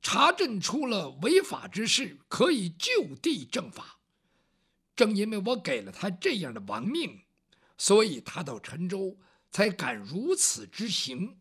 查证出了违法之事，可以就地正法。正因为我给了他这样的亡命，所以他到陈州才敢如此之行。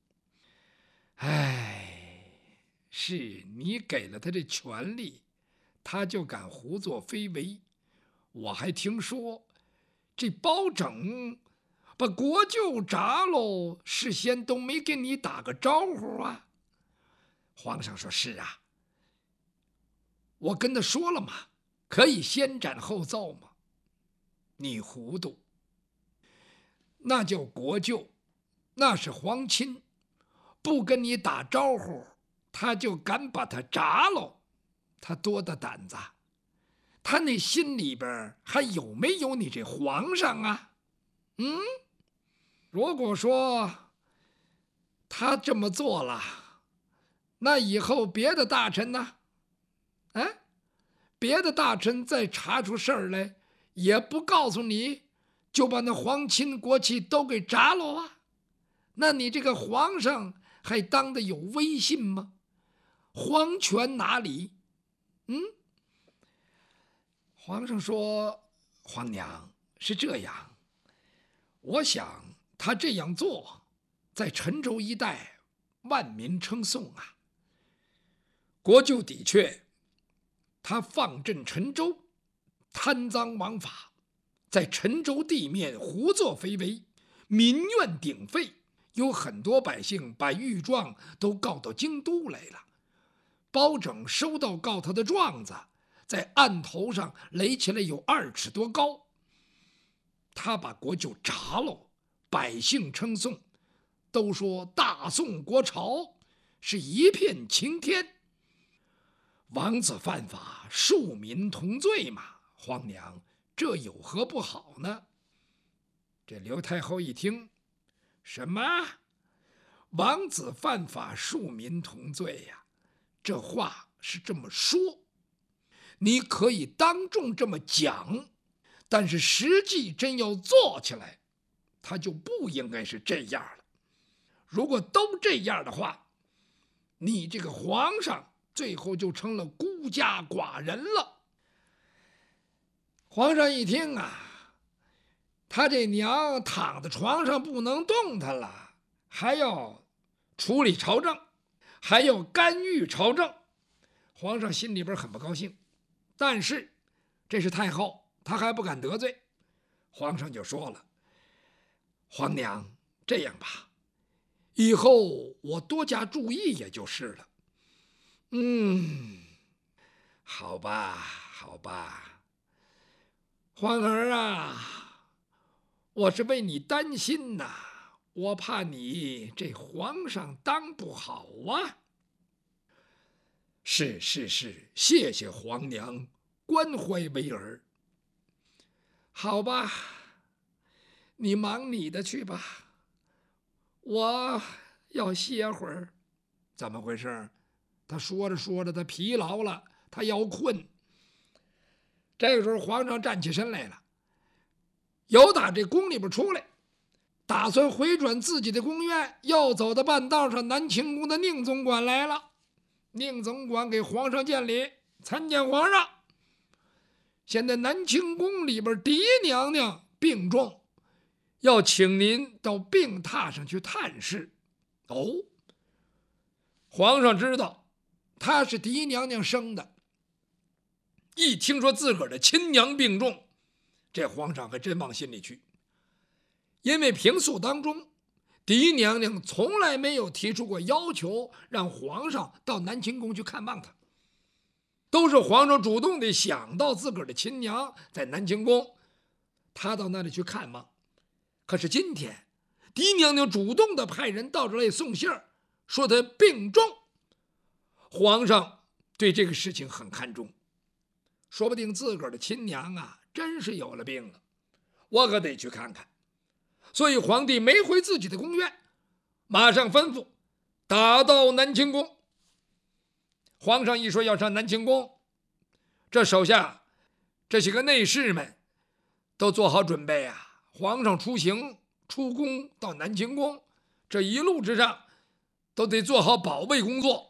哎，是你给了他这权利，他就敢胡作非为。我还听说这包拯把国舅铡喽，事先都没跟你打个招呼啊。皇上说：“是啊，我跟他说了嘛，可以先斩后奏嘛。”你糊涂，那叫国舅，那是皇亲，不跟你打招呼，他就敢把他铡喽，他多大胆子？他那心里边还有没有你这皇上啊？如果说他这么做了，那以后别的大臣呢？别的大臣再查出事儿来，也不告诉你，就把那皇亲国戚都给铡了啊？那你这个皇上还当得有威信吗？皇权哪里？皇上说：“皇娘，是这样，我想他这样做，在陈州一带万民称颂啊。国舅的确，他放镇陈州，贪赃枉法，在陈州地面胡作非为，民怨鼎沸，有很多百姓把御状都告到京都来了。包拯收到告他的状子，在案头上垒起来有2尺多高。他把国舅铡了，百姓称颂，都说大宋国朝是一片晴天。王子犯法，庶民同罪嘛，皇娘，这有何不好呢？”这刘太后一听，什么？王子犯法，庶民同罪呀？这话是这么说，你可以当众这么讲，但是实际真要做起来，他就不应该是这样了。如果都这样的话，你这个皇上最后就成了孤家寡人了。皇上一听啊，他这娘躺在床上不能动弹了，还要处理朝政，还要干预朝政，皇上心里边很不高兴。但是这是太后，他还不敢得罪。皇上就说了：“皇娘，这样吧，以后我多加注意也就是了。”好吧，好吧，皇儿啊，我是为你担心呐，我怕你这皇上当不好啊。是，谢谢皇娘关怀为儿。好吧，你忙你的去吧，我要歇会儿。怎么回事？他说着说着，他疲劳了，他要困。这个时候，皇上站起身来了，由打这宫里边出来，打算回转自己的宫院。要走的半道上，南清宫的宁总管来了。宁总管给皇上见礼：“参见皇上，现在南清宫里边嫡娘娘病重，要请您到病榻上去探视。”哦，皇上知道她是嫡娘娘生的，一听说自个儿的亲娘病重，这皇上还真往心里去。因为平素当中，嫡娘娘从来没有提出过要求让皇上到南清宫去看望她，都是皇上主动地想到自个儿的亲娘在南清宫，他到那里去看望。可是今天嫡娘娘主动地派人到这里送信儿，说她病重。皇上对这个事情很看重，说不定自个儿的亲娘啊真是有了病了，我可得去看看。所以皇帝没回自己的宫院，马上吩咐打到南清宫。皇上一说要上南清宫，这手下这些个内侍们都做好准备啊。皇上出行出宫到南清宫，这一路之上都得做好保卫工作，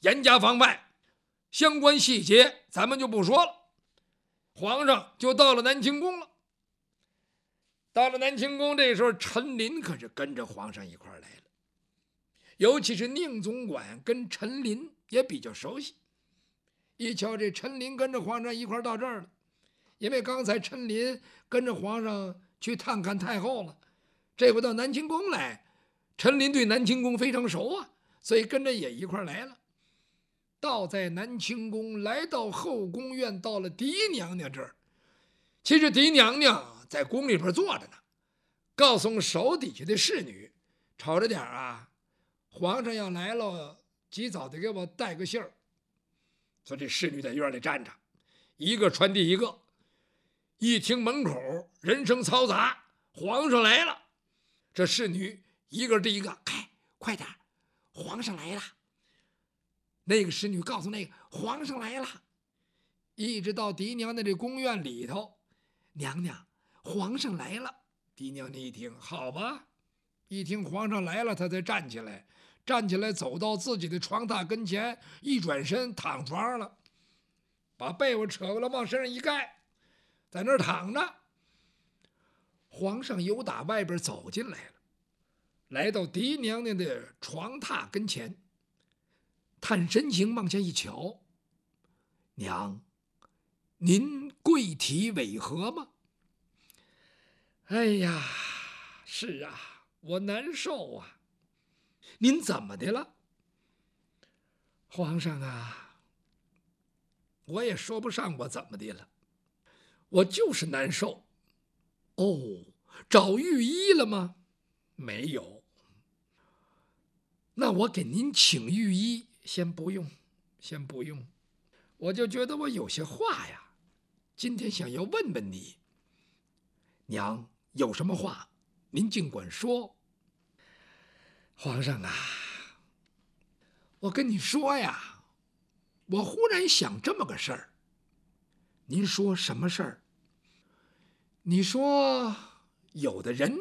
严加防范。相关细节咱们就不说了。皇上就到了南清宫了。到了南清宫，这时候陈琳可是跟着皇上一块来了。尤其是宁总管跟陈琳也比较熟悉。一瞧这陈琳跟着皇上一块到这儿了，因为刚才陈琳跟着皇上去探看太后了，这回到南清宫来，陈琳对南清宫非常熟啊，所以跟着也一块来了。到在南清宫，来到后宫院，到了嫡娘娘这儿。其实嫡娘娘在宫里边坐着呢，告诉手底下的侍女，瞅着点啊，皇上要来了，及早的给我带个信儿。所以这侍女在院里站着，一个传递一个。一听门口人声嘈杂，皇上来了，这侍女一个递一个，快点，皇上来了。那个侍女告诉那个，皇上来了。一直到嫡娘娘这宫院里头，娘娘，皇上来了。嫡娘娘一听，好吧，一听皇上来了，她才站起来，走到自己的床榻跟前，一转身躺床上了，把被窝扯过来往身上一盖，在那儿躺着。皇上由打外边走进来了，来到嫡娘娘的床榻跟前，探身形往下一瞧，娘，您贵体为何吗？哎呀，是啊，我难受啊。您怎么的了？皇上啊，我也说不上我怎么的了，我就是难受。哦，找御医了吗？没有。那我给您请御医，先不用。我就觉得我有些话呀，今天想要问问你。娘，有什么话您尽管说。皇上啊，我跟你说呀，我忽然想这么个事儿。您说什么事儿？你说有的人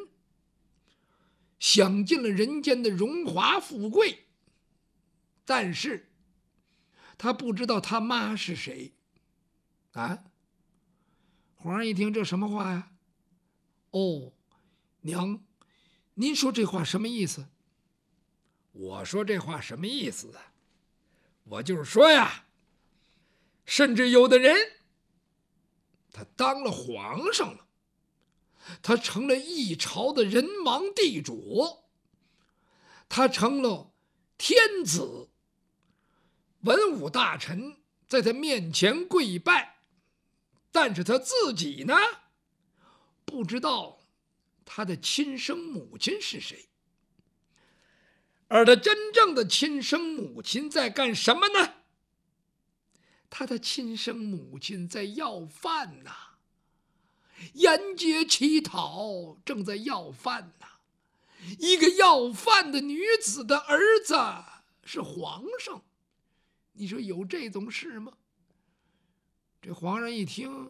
享尽了人间的荣华富贵，但是他不知道他妈是谁啊。皇上一听，这什么话呀？哦，娘，您说这话什么意思？我说这话什么意思啊？我就是说呀，甚至有的人他当了皇上了，他成了一朝的人王地主，他成了天子，文武大臣在他面前跪拜，但是他自己呢，不知道他的亲生母亲是谁。而他真正的亲生母亲在干什么呢？他的亲生母亲在要饭呐，沿街乞讨，正在要饭呐。一个要饭的女子的儿子是皇上，你说有这种事吗？这皇上一听，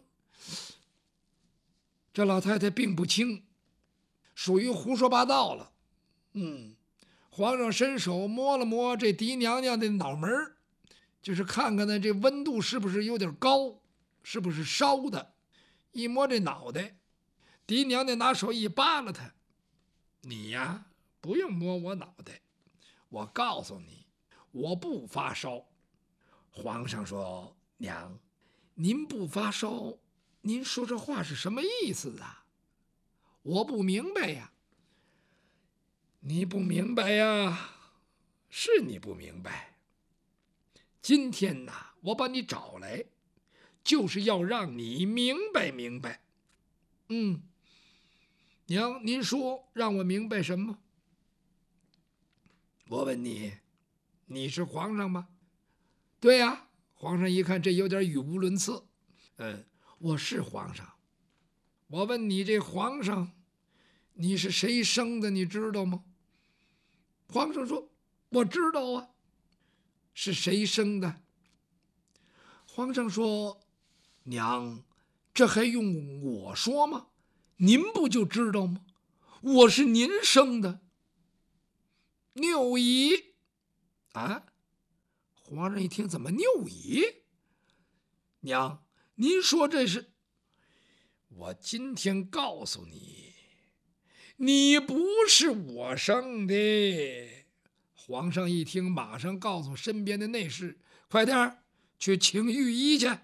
这老太太病不轻，属于胡说八道了。皇上伸手摸了摸这嫡娘娘的脑门，就是看看呢这温度是不是有点高，是不是烧的。一摸这脑袋，嫡娘娘拿手一扒拉他，你呀不用摸我脑袋，我告诉你，我不发烧。皇上说，娘，您不发烧，您说这话是什么意思啊？我不明白呀。你不明白呀？是你不明白。今天呐，我把你找来，就是要让你明白明白。娘，您说让我明白什么？我问你，你是皇上吗？对呀。皇上一看这有点语无伦次。我是皇上。我问你，这皇上你是谁生的，你知道吗？皇上说，我知道啊。是谁生的？皇上说，娘，这还用我说吗？您不就知道吗？我是您生的。谬矣啊！ 皇上一听，怎么拗椅？娘，您说这是？我今天告诉你，你不是我生的。皇上一听，马上告诉身边的内侍，快点去请御医去。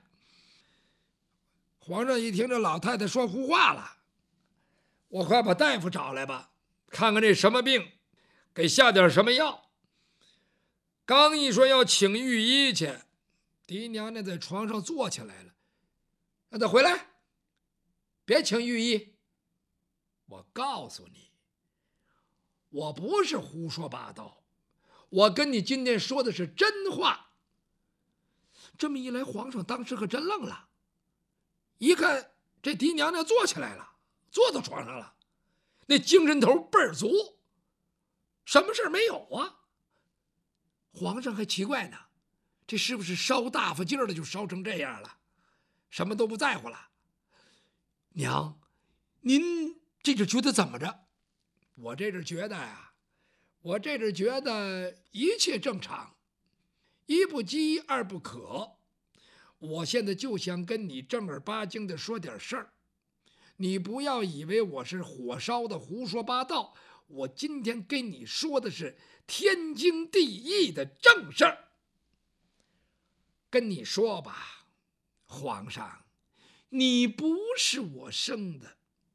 皇上一听这老太太说胡话了，我快把大夫找来吧，看看这什么病，给下点什么药。刚一说要请御医去，狄娘娘在床上坐起来了，让他回来，别请御医。我告诉你，我不是胡说八道，我跟你今天说的是真话。这么一来，皇上当时可真愣了，一看这狄娘娘坐起来了，坐到床上了，那精神头倍儿足，什么事没有啊？皇上还奇怪呢，这是不是烧大发劲儿了就烧成这样了，什么都不在乎了？娘，您这就觉得怎么着？我这阵觉得呀，一切正常，一不饥二不渴。我现在就想跟你正儿八经的说点事儿，你不要以为我是火烧的胡说八道，我今天跟你说的是天经地义的正事儿。跟你说吧，皇上，你不是我生的。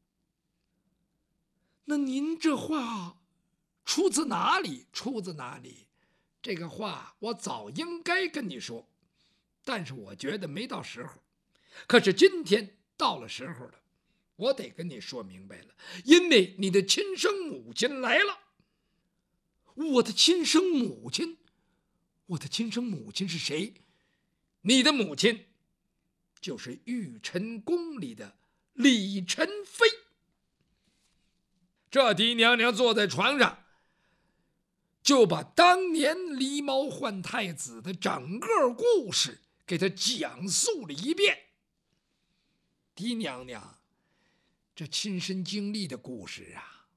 那您这话出自哪里？出自哪里？这个话我早应该跟你说，但是我觉得没到时候。可是今天到了时候了，我得跟你说明白了，因为你的亲生母亲来了。我的亲生母亲？我的亲生母亲是谁？你的母亲就是玉宸宫里的李宸妃。这狄娘娘坐在床上，就把当年狸猫换太子的整个故事给他讲述了一遍。狄娘娘这亲身经历的故事啊，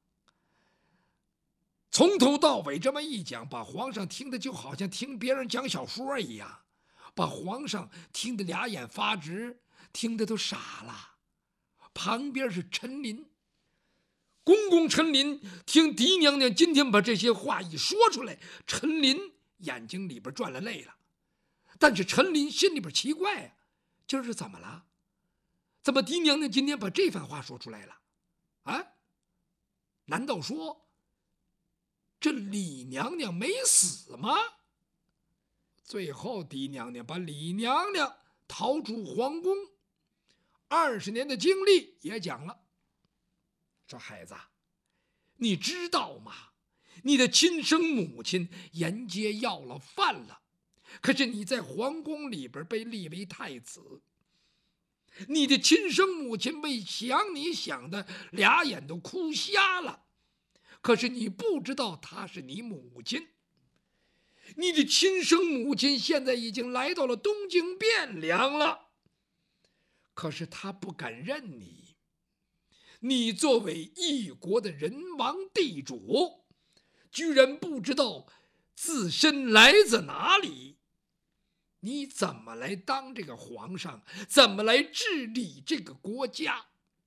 从头到尾这么一讲，把皇上听的就好像听别人讲小说一样，把皇上听得俩眼发直，听得都傻了。旁边是陈琳，公公陈琳听狄娘娘今天把这些话一说出来，陈琳眼睛里边转了泪了。但是陈琳心里边奇怪啊，今儿是怎么了？怎么狄娘娘今天把这番话说出来了？啊？难道说这李娘娘没死吗？最后狄娘娘把李娘娘逃出皇宫20年的经历也讲了。说孩子，你知道吗？你的亲生母亲沿街要了饭了，可是你在皇宫里边被立为太子，你的亲生母亲为想你想的俩眼都哭瞎了，可是你不知道她是你母亲。你的亲生母亲现在已经来到了东京汴梁了，可是她不敢认你。你作为一国的人王地主，居然不知道自身来自哪里，你怎么来当这个皇上？怎么来治理这个国家？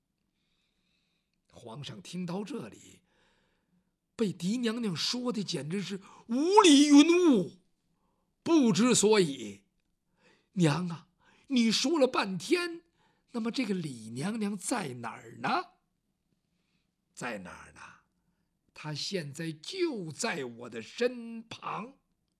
皇上听到这里，被狄娘娘说的简直是无理云雾，不知所以。娘啊，你说了半天，那么这个李娘娘在哪儿呢？在哪儿呢？她现在就在我的身旁。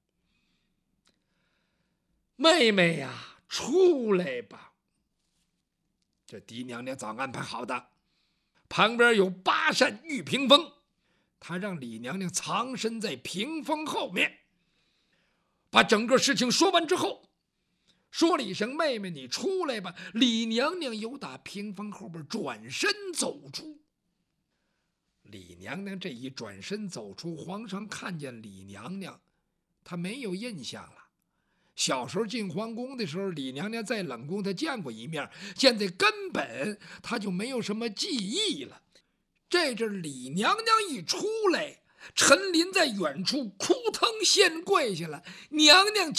妹妹呀，出来吧。这狄娘娘早安排好的，旁边有8扇玉屏风，她让李娘娘藏身在屏风后面。把整个事情说完之后，说了一声妹妹你出来吧，李娘娘由打屏风后边转身走出。李娘娘这一转身走出，皇上看见李娘娘，她没有印象了。小时候进皇宫的时候，李娘娘在冷宫她见过一面，现在根本她就没有什么记忆了。这阵李娘娘一出来，陈琳在远处哭腾先跪下了，娘娘